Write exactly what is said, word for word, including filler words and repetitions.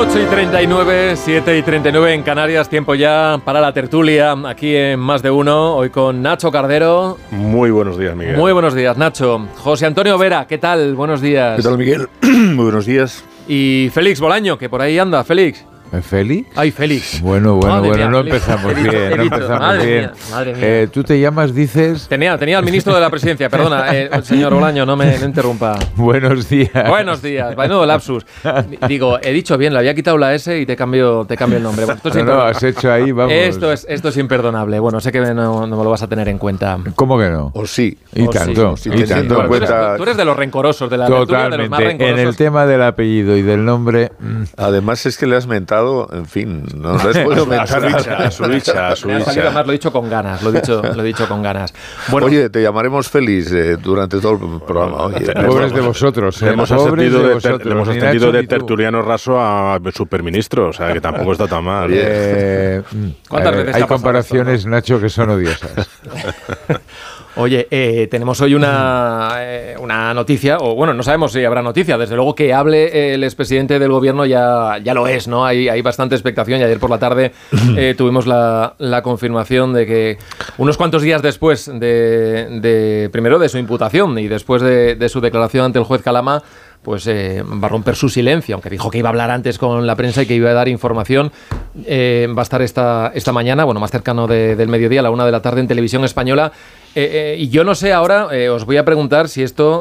ocho y treinta y nueve, siete y treinta y nueve en Canarias, tiempo ya para la tertulia aquí en Más de Uno, hoy con Nacho Cardero. Muy buenos días, Miguel. Muy buenos días, Nacho. José Antonio Vera, ¿qué tal? Buenos días. ¿Qué tal, Miguel? Muy buenos días. Y Félix Bolaño, que por ahí anda. Félix. ¿Félix? Ay, Félix. Bueno, bueno, Madre bueno, mía, no Félix. empezamos He dicho, bien, he no dicho, empezamos madre bien. mía, madre mía. Eh, ¿Tú te llamas, dices? Tenía, tenía al ministro de la presidencia, perdona, eh, señor Bolaño, no me no interrumpa. Buenos días. Buenos días, bueno, lapsus. Digo, he dicho bien, le había quitado la S y te cambio, te cambio el nombre. Bueno, esto, es No, no, has hecho ahí, vamos. esto, es, esto es imperdonable. Bueno, sé que no, no me lo vas a tener en cuenta. ¿Cómo que no? O sí. Y O tanto, sí, y sí, tanto. teniendo en Tú eres, cuenta- tú eres de los rencorosos, de la tertulia, de los más Totalmente. rencorosos. En el tema del apellido y del nombre... mm, Además es que le has mentado, en fin, no lo has podido A su mentar. bicha, a su bicha, a su Me ha salido, bicha. además lo he dicho con ganas, lo he dicho, lo he dicho con ganas. Bueno, Oye, te llamaremos feliz eh, durante todo el programa. Oye, Pobres de vosotros, Le eh, hemos pobres ascendido de de, vosotros, ter- le hemos ni ascendido Nacho de ni tú. tertuliano raso a superministro, o sea que tampoco está tan mal. Eh, mm, ¿Cuántas eh, veces te hay ha pasado comparaciones, esto, Nacho, que son odiosas. oye, eh, tenemos hoy una, eh, una noticia, o bueno, no sabemos si habrá noticia, desde luego que hable el expresidente del gobierno ya, ya lo es, ¿no? Hay, hay bastante expectación y ayer por la tarde eh, tuvimos la, la confirmación de que unos cuantos días después de, de primero de su imputación y después de, de su declaración ante el juez Calama, pues eh, va a romper su silencio, aunque dijo que iba a hablar antes con la prensa y que iba a dar información. Eh, va a estar esta, esta mañana, bueno, más cercano de, del mediodía, a la una de la tarde en Televisión Española. Eh, eh, y yo no sé ahora, eh, os voy a preguntar si esto